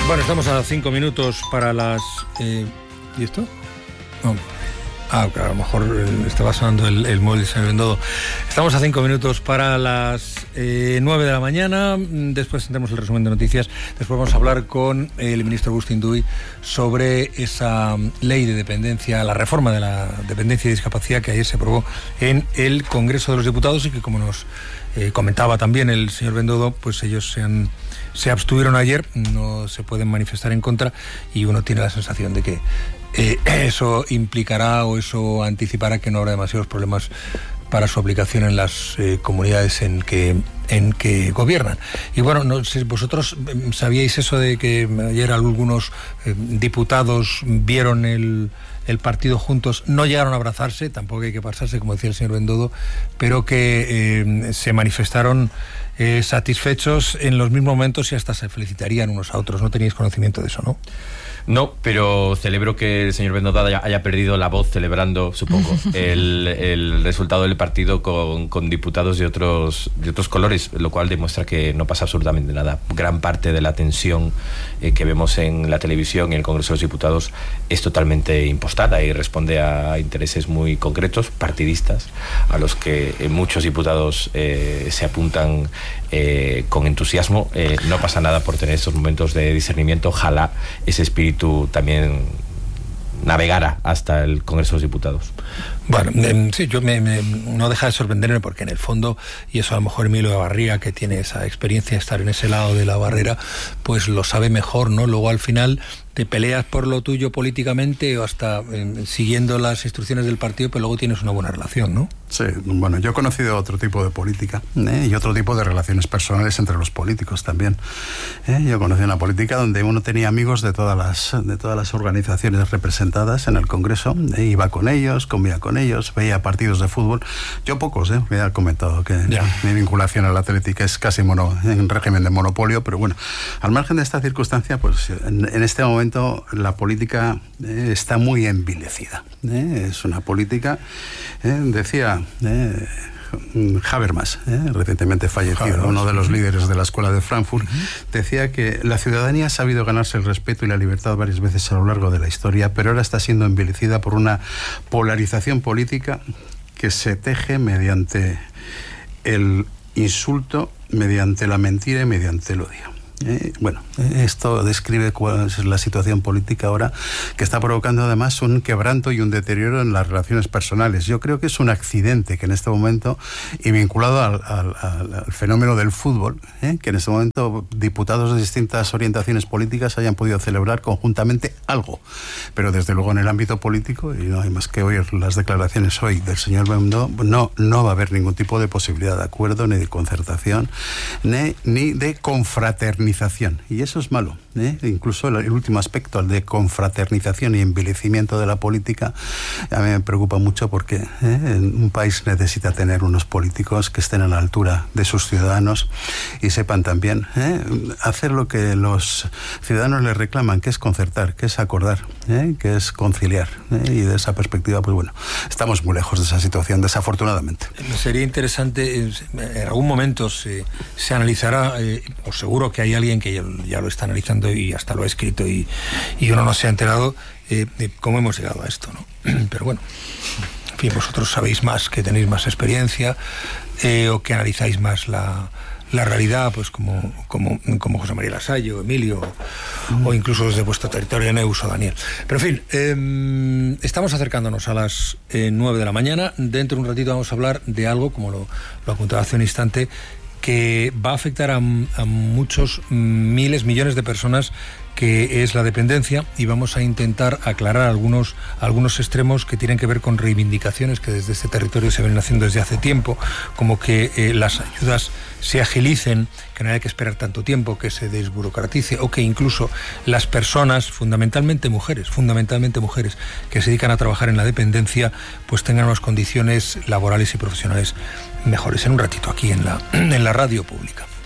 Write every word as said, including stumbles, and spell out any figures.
Bueno, estamos a cinco minutos para las... Eh, ¿Y esto? No. Ah, claro, a lo mejor estaba sonando el, el móvil del señor Bendodo. Estamos a cinco minutos para las eh, nueve de la mañana. Después tendremos el resumen de noticias. Después vamos a hablar con el ministro Agustín Duy sobre esa ley de dependencia, la reforma de la dependencia y discapacidad que ayer se aprobó en el Congreso de los Diputados y que, como nos eh, comentaba también el señor Bendodo, pues ellos se han... se abstuvieron ayer, no se pueden manifestar en contra y uno tiene la sensación de que eh, eso implicará o eso anticipará que no habrá demasiados problemas para su aplicación en las eh, comunidades en que en que gobiernan. Y bueno, no sé, vosotros sabíais eso de que ayer algunos eh, diputados vieron el, el partido juntos, no llegaron a abrazarse, tampoco hay que pasarse, como decía el señor Bendodo, pero que eh, se manifestaron eh, satisfechos en los mismos momentos y hasta se felicitarían unos a otros. No teníais conocimiento de eso, ¿no? No, pero celebro que el señor Bendodo haya, haya perdido la voz celebrando, supongo, el, el resultado del partido con, con diputados de otros, de otros colores, lo cual demuestra que no pasa absolutamente nada. Gran parte de la tensión eh, que vemos en la televisión y en el Congreso de los Diputados es totalmente impostada y responde a intereses muy concretos, partidistas, a los que eh, muchos diputados eh, se apuntan eh, con entusiasmo. Eh, no pasa nada por tener estos momentos de discernimiento. Ojalá ese espíritu también navegara hasta el Congreso de los Diputados. Bueno, eh, sí, yo me, me, no deja de sorprenderme porque en el fondo, y eso a lo mejor Emilio Evarría, que tiene esa experiencia de estar en ese lado de la barrera, pues lo sabe mejor, ¿no? Luego al final te peleas por lo tuyo políticamente o hasta eh, siguiendo las instrucciones del partido, pero luego tienes una buena relación, ¿no? Sí, bueno, yo he conocido otro tipo de política ¿eh? y otro tipo de relaciones personales entre los políticos también. ¿eh? Yo conocí una política donde uno tenía amigos de todas las, de todas las organizaciones representadas en el Congreso, ¿eh? iba con ellos, comía con ellos, veía partidos de fútbol. Yo pocos, ¿eh? me he comentado que ya. mi vinculación a la Atlética es casi mono, en régimen de monopolio, pero bueno, al margen de esta circunstancia, pues en, en este momento la política eh, está muy envilecida. ¿eh? Es una política, eh, decía Eh, Habermas, eh, recientemente fallecido, Habermas, uno de los líderes de la Escuela de Frankfurt, uh-huh. decía que la ciudadanía ha sabido ganarse el respeto y la libertad varias veces a lo largo de la historia, pero ahora está siendo envilecida por una polarización política que se teje mediante el insulto, mediante la mentira y mediante el odio. Eh, bueno, esto describe cuál es la situación política ahora, que está provocando además un quebranto y un deterioro en las relaciones personales. Yo creo que es un accidente que en este momento, y vinculado al, al, al fenómeno del fútbol, eh, que en este momento diputados de distintas orientaciones políticas hayan podido celebrar conjuntamente algo. Pero desde luego en el ámbito político, y no hay más que oír las declaraciones hoy del señor Bendodo, no, no va a haber ningún tipo de posibilidad de acuerdo, ni de concertación, ni, ni de confraternización. Y eso es malo, ¿eh? Incluso el, el último aspecto, el de confraternización y envilecimiento de la política, a mí me preocupa mucho porque ¿eh? un país necesita tener unos políticos que estén a la altura de sus ciudadanos y sepan también ¿eh? hacer lo que los ciudadanos les reclaman, que es concertar, que es acordar, ¿eh? que es conciliar. ¿eh? Y de esa perspectiva, pues bueno, estamos muy lejos de esa situación, desafortunadamente. Sería interesante, en algún momento se, se analizará, eh, o seguro que hay alguien que ya, ya lo está analizando y hasta lo ha escrito y, y uno no se ha enterado eh, de cómo hemos llegado a esto, ¿no? Pero bueno, en fin, vosotros sabéis más, que tenéis más experiencia eh, o que analizáis más la, la realidad, pues como, como, como José María Lasalle o Emilio mm. o incluso desde vuestro territorio, Neus o Daniel. Pero en fin, eh, estamos acercándonos a las eh, nueve de la mañana. Dentro de un ratito vamos a hablar de algo, como lo, lo apuntaba hace un instante, que va a afectar a, a muchos miles, millones de personas, que es la dependencia, y vamos a intentar aclarar algunos, algunos extremos que tienen que ver con reivindicaciones que desde este territorio se vienen haciendo desde hace tiempo, como que eh, las ayudas se agilicen, que no haya que esperar tanto tiempo, que se desburocratice, o que incluso las personas, fundamentalmente mujeres, fundamentalmente mujeres que se dedican a trabajar en la dependencia, pues tengan unas condiciones laborales y profesionales mejores. En un ratito aquí en la, en la radio pública.